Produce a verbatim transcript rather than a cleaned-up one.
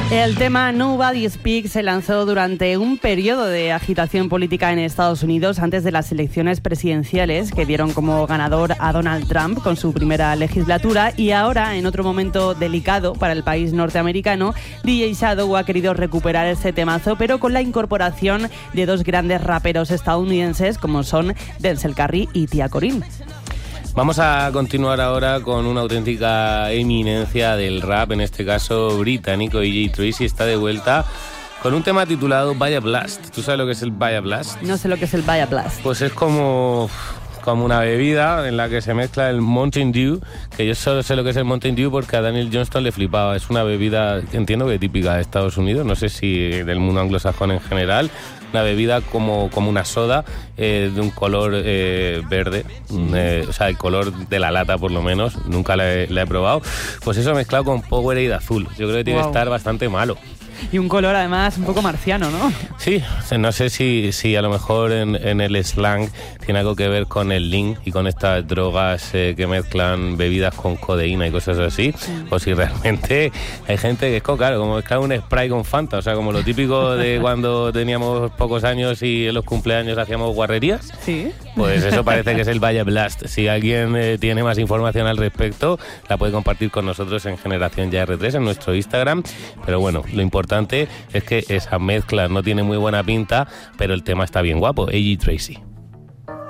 El tema Nobody Speaks se lanzó durante un periodo de agitación política en Estados Unidos antes de las elecciones presidenciales que dieron como ganador a Donald Trump con su primera legislatura, y ahora, en otro momento delicado para el país norteamericano, D J Shadow ha querido recuperar ese temazo, pero con la incorporación de dos grandes raperos estadounidenses como son Denzel Curry y Tia Corinne. Vamos a continuar ahora con una auténtica eminencia del rap, en este caso británico. D J Tracy está de vuelta con un tema titulado Vaya Blast. ¿Tú sabes lo que es el Vaya Blast? No sé lo que es el Vaya Blast. Pues es como... como una bebida en la que se mezcla el Mountain Dew, que yo solo sé lo que es el Mountain Dew porque a Daniel Johnston le flipaba. Es una bebida, entiendo que típica de Estados Unidos, no sé si del mundo anglosajón en general. Una bebida como, como una soda eh, de un color eh, verde, eh, o sea, el color de la lata por lo menos, nunca la he, la he probado. Pues eso mezclado con Powerade azul, yo creo que tiene wow. que estar bastante malo. Y un color además un poco marciano, ¿no? Sí, no sé si, si a lo mejor en, en el slang tiene algo que ver con el lean y con estas drogas eh, que mezclan bebidas con codeína y cosas así, sí. O si realmente hay gente que es como, claro, como mezclar un spray con Fanta, o sea, como lo típico de cuando teníamos pocos años y en los cumpleaños hacíamos guarrerías. Sí. Pues eso parece que es el Vaya Blast. Si alguien eh, tiene más información al respecto, la puede compartir con nosotros en Generación Ya R tres, en nuestro Instagram. Pero bueno, lo importante es que esa mezcla no tiene muy buena pinta, pero el tema está bien guapo. D J Tracy.